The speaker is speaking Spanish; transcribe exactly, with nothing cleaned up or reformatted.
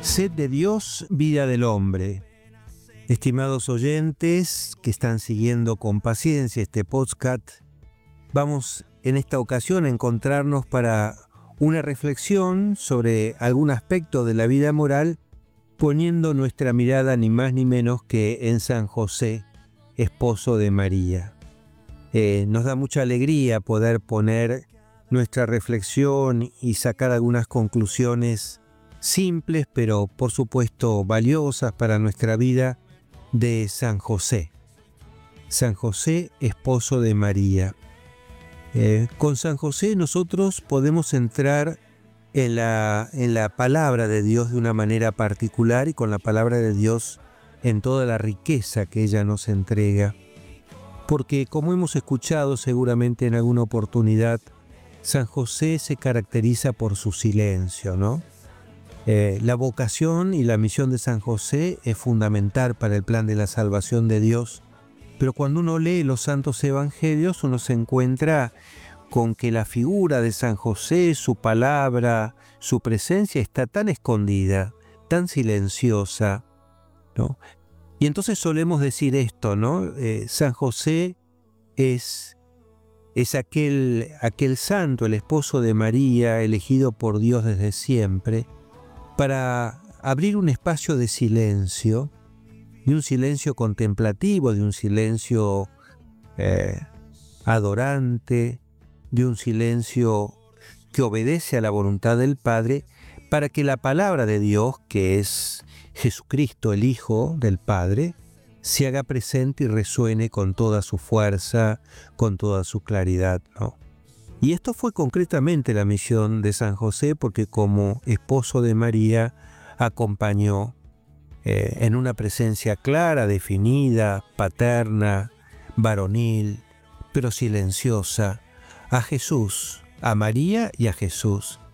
Sed de Dios, vida del hombre. Estimados oyentes que están siguiendo con paciencia este podcast, vamos en esta ocasión a encontrarnos para una reflexión sobre algún aspecto de la vida moral, poniendo nuestra mirada ni más ni menos que en San José, esposo de María. Eh, nos da mucha alegría poder poner nuestra reflexión y sacar algunas conclusiones simples, pero por supuesto valiosas para nuestra vida, de San José. San José, esposo de María. Eh, con San José nosotros podemos entrar en la, en la palabra de Dios de una manera particular y con la palabra de Dios en toda la riqueza que ella nos entrega. Porque como hemos escuchado seguramente en alguna oportunidad, San José se caracteriza por su silencio, ¿no? Eh, la vocación y la misión de San José es fundamental para el plan de la salvación de Dios, pero cuando uno lee los santos evangelios uno se encuentra con que la figura de San José, su palabra, su presencia está tan escondida, tan silenciosa, ¿no? Y entonces solemos decir esto, ¿no? Eh, San José es, es aquel, aquel santo, el esposo de María, elegido por Dios desde siempre, para abrir un espacio de silencio, de un silencio contemplativo, de un silencio eh, adorante, de un silencio que obedece a la voluntad del Padre, para que la palabra de Dios, que es Jesucristo, el Hijo del Padre, se haga presente y resuene con toda su fuerza, con toda su claridad, ¿no? Y esto fue concretamente la misión de San José, porque como esposo de María acompañó eh, en una presencia clara, definida, paterna, varonil, pero silenciosa, a Jesús, a María y a Jesús,